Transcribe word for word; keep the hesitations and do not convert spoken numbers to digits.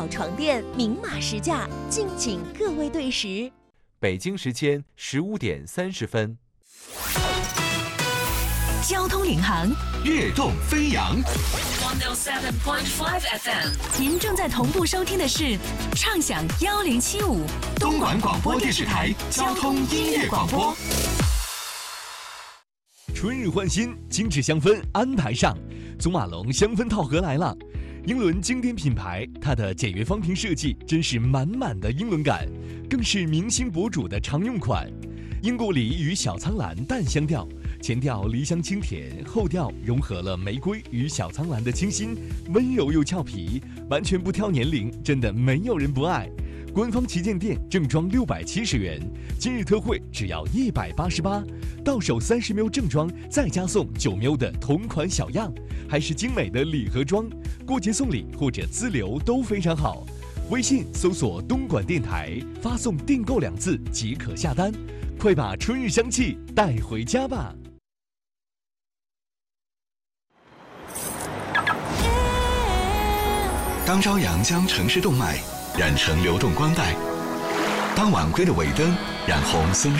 岛床垫明码实价，敬请各位对时。 北京时间十五点三十分。 交通领航， 跃动飞扬。 一零七点五 F M， 您正在同步收听的是畅享一零七五东莞广播电视台交通音乐广播。 春日换新，精致香氛安排上，祖马龙香氛套盒来了。英伦经典品牌，它的简约方瓶设计真是满满的英伦感，更是明星博主的常用款。英国梨与小苍兰淡香调，前调梨香清甜，后调融合了玫瑰与小苍兰的清新，温柔又俏皮，完全不挑年龄，真的没有人不爱。官方旗舰店正装六百七十元，今日特惠只要一百八十八，到手三十 ml 正装，再加送九 ml 的同款小样，还是精美的礼盒装，过节送礼或者资留都非常好。微信搜索东莞电台，发送订购两字即可下单，快把春日香气带回家吧。 当朝阳将城市动脉染成流动光带，当晚归的尾灯染红松